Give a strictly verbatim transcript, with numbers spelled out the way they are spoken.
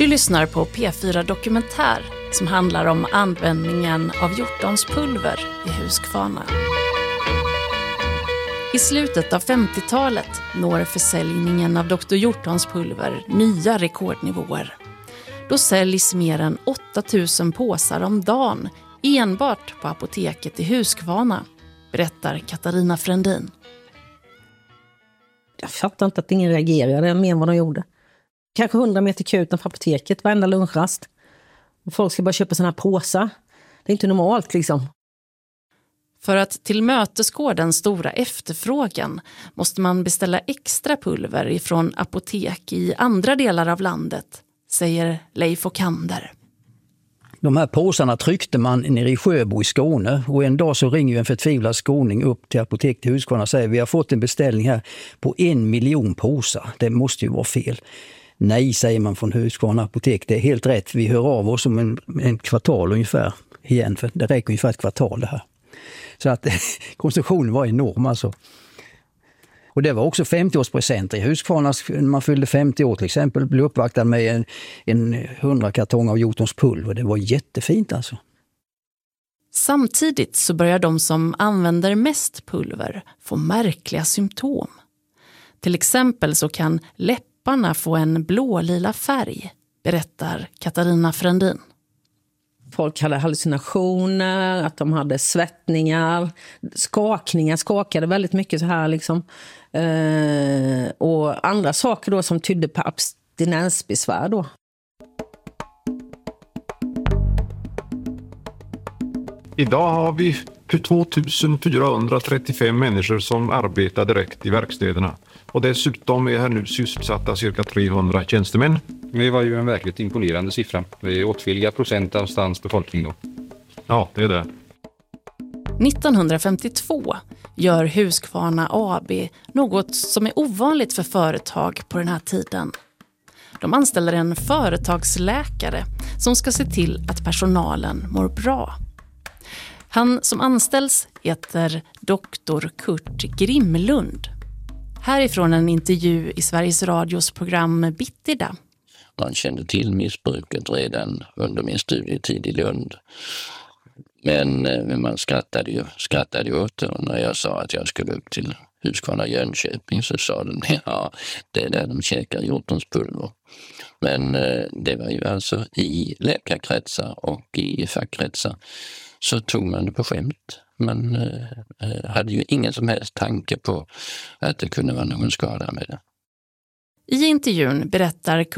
Du lyssnar på P fyra Dokumentär som handlar om användningen av hjortonspulver i Huskvarna. I slutet av femtiotalet når försäljningen av doktor Hjortonspulver nya rekordnivåer. Då säljs mer än åtta tusen påsar om dagen enbart på apoteket i Huskvarna, berättar Katarina Frändin. Jag fattar inte att ingen reagerade mer än vad de gjorde. Kanske hundra meter kö utanför apoteket, varenda lunchrast. Och folk ska bara köpa såna här påsar. Det är inte normalt liksom. För att tillmötesgå den stora efterfrågan måste man beställa extra pulver ifrån apotek i andra delar av landet, säger Leif Okander. De här påsarna tryckte man nere i Sjöbo i Skåne, och en dag så ringer ju en förtvivlad skåning upp till apotek till Huskvarna och säger: vi har fått en beställning här på en miljon påsar. Det måste ju vara fel. Nej, säger man från Huskvarna apotek, det är helt rätt. Vi hör av oss om en, en kvartal ungefär igen, för det räcker ungefär ett kvartal det här. Så att konsumtionen var enorm alltså. Och det var också femtioårspresenter i Huskvarna. Man fyllde femtio år till exempel, blev uppvaktad med en, en hundra kartong av hjortonspulver. Det var jättefint alltså. Samtidigt så börjar de som använder mest pulver få märkliga symptom. Till exempel så kan läpparna få en blålila färg, berättar Katarina Frändin. Folk hade hallucinationer, att de hade svettningar, skakningar, skakade väldigt mycket så här liksom. Eh, och andra saker då som tydde på abstinensbesvär då. Idag har vi två tusen fyrahundratrettiofem människor som arbetar direkt i verkstäderna. Och dessutom är här nu sysselsatta cirka trehundra tjänstemän. Det var ju en verkligt imponerande siffra. Det är åtskilliga procent av stans befolkning då. Ja, det är det. nittonhundrafemtiotvå gör Huskvarna A B något som är ovanligt för företag på den här tiden. De anställer en företagsläkare som ska se till att personalen mår bra. Han som anställs heter doktor Kurt Grimlund. Härifrån en intervju i Sveriges Radios program Bittida. Man kände till missbruket redan under min studietid i Lund. Men, men man skrattade ju, skrattade ju åt det. Och när jag sa att jag skulle upp till Huskvarna Jönköping så sa de, ja, det är där de käkar hjortonspulver. Men det var ju alltså i läkarkretsar och i fackkretsar så tog man det på skämt. Man eh, hade ju ingen som helst tanke på att det kunde vara någon skada med det. I intervjun berättar